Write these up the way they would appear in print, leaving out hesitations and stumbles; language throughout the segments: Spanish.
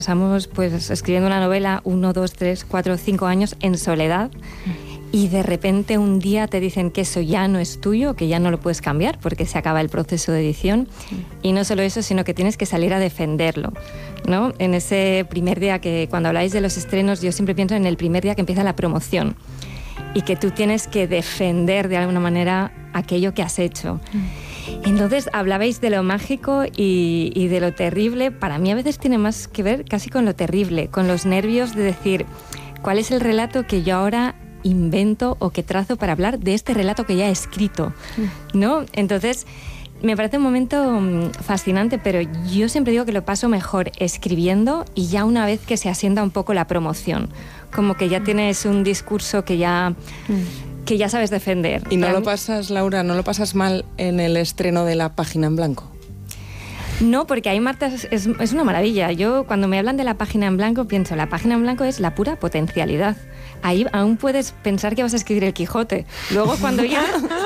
Pasamos pues escribiendo una novela 1, 2, 3, 4, 5 años en soledad y de repente un día te dicen que eso ya no es tuyo, que ya no lo puedes cambiar porque se acaba el proceso de edición. Y no solo eso, sino que tienes que salir a defenderlo, ¿no? En ese primer día que cuando habláis de los estrenos, yo siempre pienso en el primer día que empieza la promoción y que tú tienes que defender de alguna manera aquello que has hecho. Entonces hablabais de lo mágico y de lo terrible. Para mí a veces tiene más que ver casi con lo terrible, con los nervios de decir cuál es el relato que yo ahora invento o que trazo para hablar de este relato que ya he escrito, ¿no? Entonces me parece un momento fascinante, pero yo siempre digo que lo paso mejor escribiendo y ya una vez que se asienta un poco la promoción, como que ya tienes un discurso que ya sabes defender. ¿Y no lo pasas, Laura, no lo pasas mal en el estreno de La Página en Blanco? No, porque ahí, Marta, es una maravilla. Yo cuando me hablan de La Página en Blanco pienso, La Página en Blanco es la pura potencialidad. Ahí aún puedes pensar que vas a escribir el Quijote. Luego cuando ya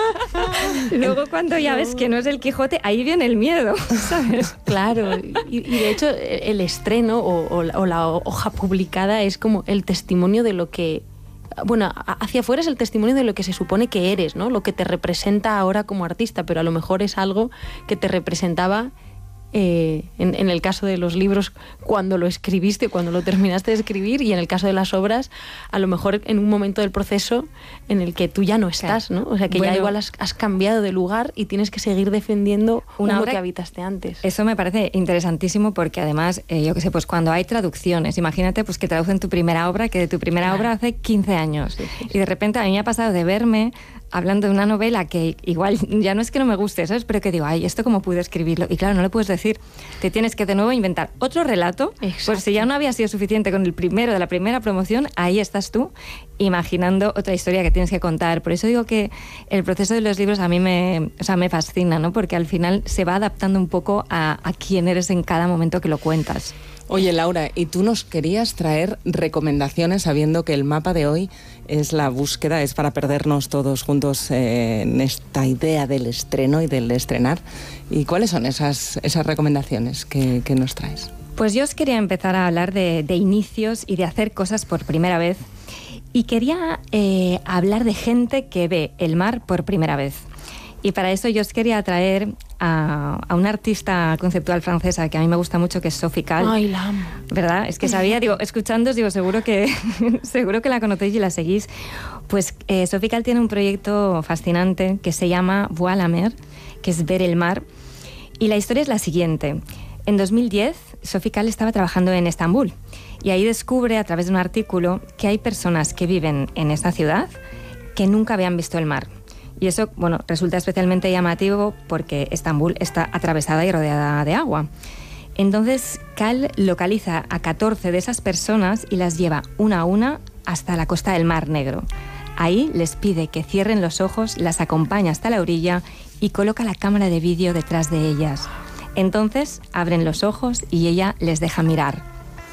ves que no es el Quijote, ahí viene el miedo, ¿sabes? Claro, y de hecho el estreno o la hoja publicada es como el testimonio de lo que... Bueno, hacia afuera es el testimonio de lo que se supone que eres, ¿no? Lo que te representa ahora como artista, pero a lo mejor es algo que te representaba en el caso de los libros cuando lo escribiste, cuando lo terminaste de escribir, y en el caso de las obras a lo mejor en un momento del proceso en el que tú ya no estás, ¿no? O sea que ya igual has cambiado de lugar y tienes que seguir defendiendo una obra que habitaste antes. Eso me parece interesantísimo porque además, yo qué sé, pues cuando hay traducciones, imagínate pues que traducen tu primera obra, que de tu primera obra hace 15 años, y de repente a mí me ha pasado de verme hablando de una novela que igual ya no es que no me guste, ¿sabes? Pero que digo, ay, ¿esto cómo pude escribirlo? Y claro, no lo puedes decir. Te tienes que de nuevo inventar otro relato. Pues si ya no había sido suficiente con el primero de la primera promoción, ahí estás tú imaginando otra historia que tienes que contar. Por eso digo que el proceso de los libros a mí me fascina, ¿no? Porque al final se va adaptando un poco a quién eres en cada momento que lo cuentas. Oye, Laura, ¿y tú nos querías traer recomendaciones sabiendo que el mapa de hoy es la búsqueda, es para perdernos todos juntos en esta idea del estreno y del estrenar? ¿Y cuáles son esas recomendaciones que nos traes? Pues yo os quería empezar a hablar de inicios y de hacer cosas por primera vez. Y quería hablar de gente que ve el mar por primera vez. Y para eso yo os quería traer a una artista conceptual francesa que a mí me gusta mucho, que es Sophie Calle. Ay, la amo. ¿Verdad? Es que sabía, escuchándoos, seguro que la conocéis y la seguís. Pues Sophie Calle tiene un proyecto fascinante que se llama Voir la mer, que es ver el mar. Y la historia es la siguiente. En 2010, Sophie Calle estaba trabajando en Estambul y ahí descubre a través de un artículo que hay personas que viven en esta ciudad que nunca habían visto el mar. Y eso, bueno, resulta especialmente llamativo porque Estambul está atravesada y rodeada de agua. Entonces, Cal localiza a 14 de esas personas y las lleva una a una hasta la costa del Mar Negro. Ahí les pide que cierren los ojos, las acompaña hasta la orilla y coloca la cámara de vídeo detrás de ellas. Entonces, abren los ojos y ella les deja mirar.